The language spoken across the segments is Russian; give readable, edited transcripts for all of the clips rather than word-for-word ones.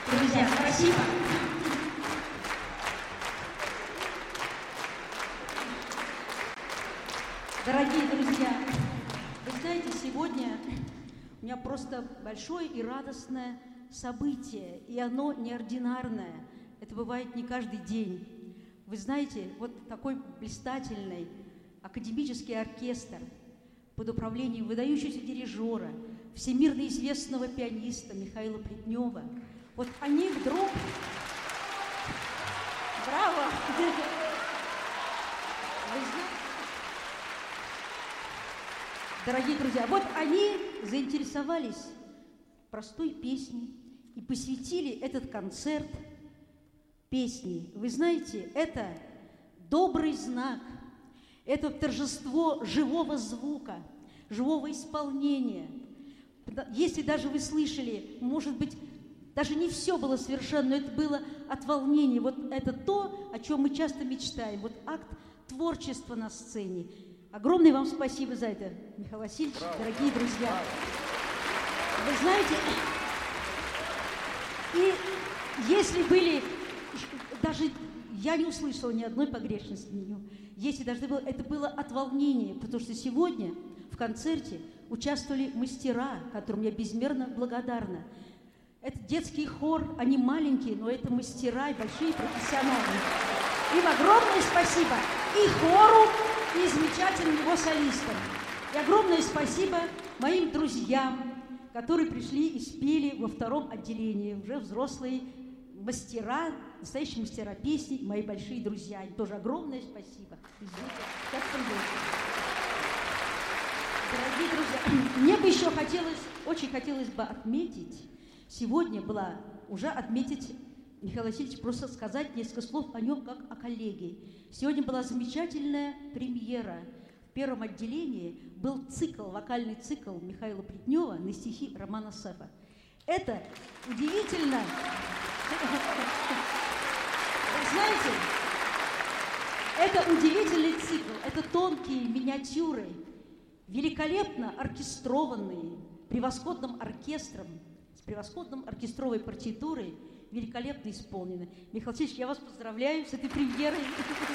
Друзья, спасибо. Дорогие друзья, вы знаете, сегодня у меня просто большое и радостное событие, и оно неординарное. Это бывает не каждый день. Вы знаете, вот такой блистательный академический оркестр под управлением выдающегося дирижера, всемирно известного пианиста Михаила Плетнева, вот они вдруг... Браво! Вы знаете, дорогие друзья, вот они заинтересовались простой песней и посвятили этот концерт песне. Вы знаете, это добрый знак, это торжество живого звука, живого исполнения. Если даже вы слышали, может быть, даже не все было совершенно, но это было от волнения. Вот это то, о чем мы часто мечтаем. Вот акт творчества на сцене. Огромное вам спасибо за это, Михаил Васильевич, дорогие друзья. Вы знаете, и если были, даже я не услышала ни одной погрешности в нем, если даже это было от волнения, потому что сегодня в концерте участвовали мастера, которым я безмерно благодарна. Это детский хор, они маленькие, но это мастера и большие профессионалы. Им огромное спасибо и хору, и замечательным его солистам. И огромное спасибо моим друзьям, которые пришли и спели во втором отделении, уже взрослые мастера, настоящие мастера песни, мои большие друзья. Им тоже огромное спасибо. Извините, сейчас придут. Дорогие друзья, мне бы еще очень хотелось бы отметить, сегодня отметить Михаил Васильевич, просто сказать несколько слов о нем как о коллеге. Сегодня была замечательная премьера. В первом отделении был вокальный цикл Михаила Плетнева на стихи Романа Сефа. Это удивительно. Вы знаете, это удивительный цикл, это тонкие миниатюры, великолепно оркестрованные, превосходным оркестром, с превосходной оркестровой партитурой, великолепно исполнены. Михаил Васильевич, я вас поздравляю с этой премьерой.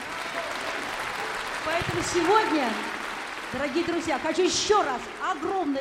Поэтому сегодня, дорогие друзья, хочу еще раз огромное